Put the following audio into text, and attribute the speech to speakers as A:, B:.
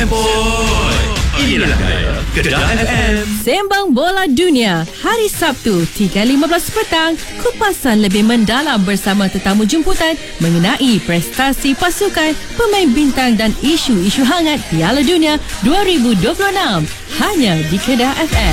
A: Oi, inilah gaya Kedah FM.
B: Sembang Bola Dunia hari Sabtu 3.15 petang. Kupasan lebih mendalam bersama tetamu jemputan mengenai prestasi pasukan, pemain bintang dan isu-isu hangat Piala Dunia 2026 hanya di Kedah FM.